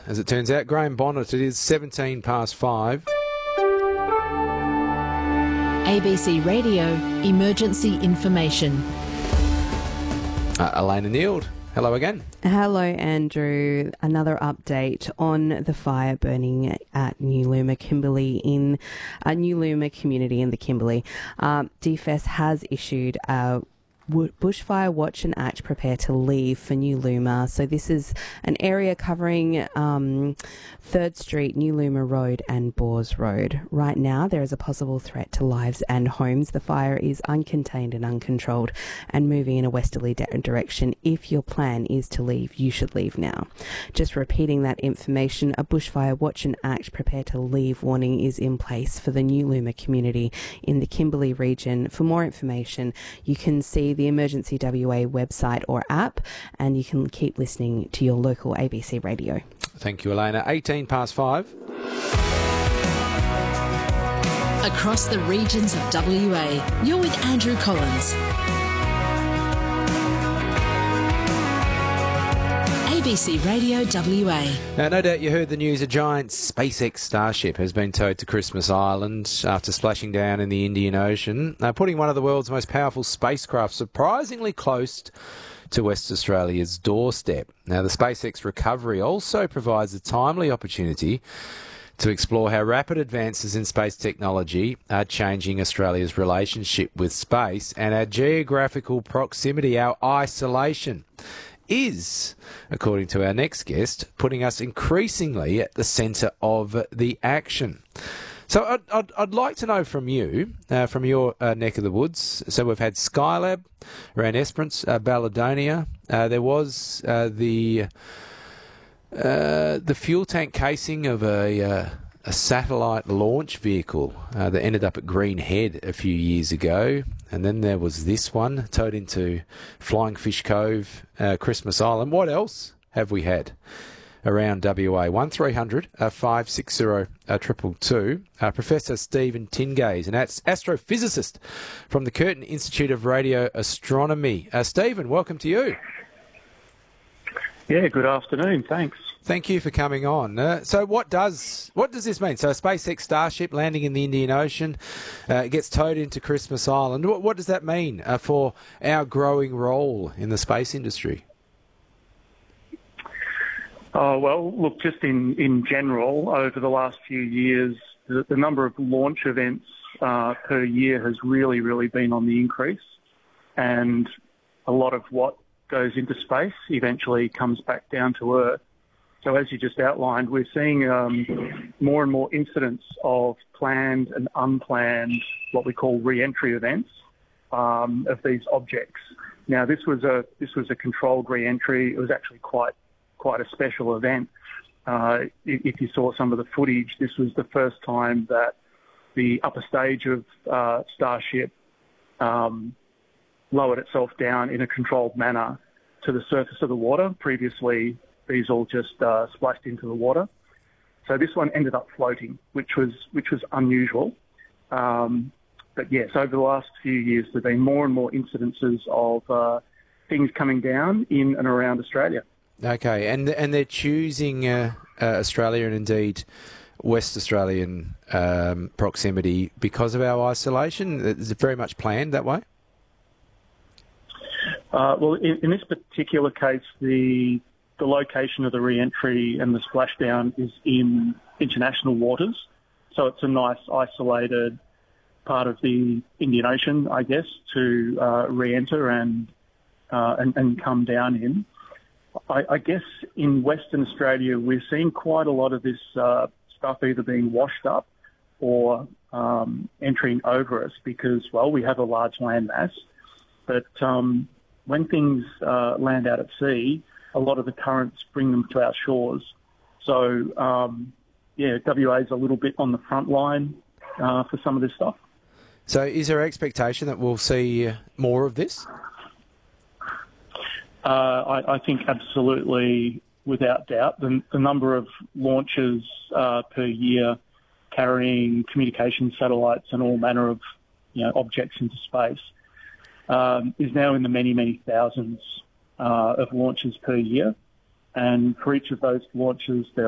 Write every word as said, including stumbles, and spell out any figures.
as it turns out. Graham Bonnet, it is seventeen past five. A B C Radio Emergency Information. Uh, Elena Neild, hello again. Hello, Andrew. Another update on the fire burning at New Luma Kimberley in uh, New Luma community in the Kimberley. Uh, D F E S has issued a Bushfire Watch and Act Prepare to Leave for New Luma. So this is an area covering um, third Street, New Luma Road and Bors Road. Right now there is a possible threat to lives and homes. The fire is uncontained and uncontrolled and moving in a westerly de- direction. If your plan is to leave, you should leave now. Just repeating that information, a Bushfire Watch and Act Prepare to Leave warning is in place for the New Luma community in the Kimberley region. For more information, you can see the Emergency W A website or app, and you can keep listening to your local A B C radio. Thank you, Elena. eighteen past five. Across the regions of W A, you're with Andrew Collins. A B C Radio W A. Now, no doubt you heard the news. A giant SpaceX Starship has been towed to Christmas Island after splashing down in the Indian Ocean, uh, putting one of the world's most powerful spacecraft surprisingly close to West Australia's doorstep. Now, the SpaceX recovery also provides a timely opportunity to explore how rapid advances in space technology are changing Australia's relationship with space and our geographical proximity, our isolation, is, according to our next guest, putting us increasingly at the centre of the action. So I'd, I'd, I'd like to know from you, uh, from your uh, neck of the woods. So we've had Skylab around Esperance, uh, Balladonia. Uh, there was uh, the uh, the fuel tank casing of a uh, a satellite launch vehicle uh, that ended up at Green Head a few years ago. And then there was this one towed into Flying Fish Cove, uh, Christmas Island. What else have we had around W A? one three hundred five six zero two two two. Uh, Professor Stephen Tingaze, an astrophysicist from the Curtin Institute of Radio Astronomy. Uh, Stephen, welcome to you. Yeah, good afternoon. Thanks. Thank you for coming on. Uh, so what does what does this mean? So a SpaceX Starship landing in the Indian Ocean uh, gets towed into Christmas Island. What, what does that mean uh, for our growing role in the space industry? Oh, well, look, just in, in general, over the last few years, the, the number of launch events uh, per year has really, really been on the increase. And a lot of what goes into space eventually comes back down to Earth. So as you just outlined, we're seeing um, more and more incidents of planned and unplanned, what we call re-entry events um, of these objects. Now, this was a this was a controlled re-entry. It was actually quite quite a special event. Uh, if you saw some of the footage, this was the first time that the upper stage of uh, Starship um, lowered itself down in a controlled manner to the surface of the water. Previously, these all just uh, splashed into the water. So this one ended up floating, which was which was unusual. Um, but yes, over the last few years, there have been more and more incidences of uh, things coming down in and around Australia. Okay, and and they're choosing uh, uh, Australia and indeed West Australian um, proximity because of our isolation. Is it very much planned that way? Uh, well, in, in this particular case, the the location of the re-entry and the splashdown is in international waters, so it's a nice isolated part of the Indian Ocean, I guess, to uh, re-enter and, uh, and and come down in. I, I guess in Western Australia, we're seeing quite a lot of this uh, stuff either being washed up or um, entering over us because, well, we have a large landmass. But um, when things uh, land out at sea, a lot of the currents bring them to our shores. So, um, yeah, W A is a little bit on the front line uh, for some of this stuff. So is there expectation that we'll see more of this? Uh, I, I think absolutely, without doubt. The, the number of launches uh, per year carrying communication satellites and all manner of you know, objects into space um, is now in the many, many thousands uh, of launches per year. And for each of those launches, there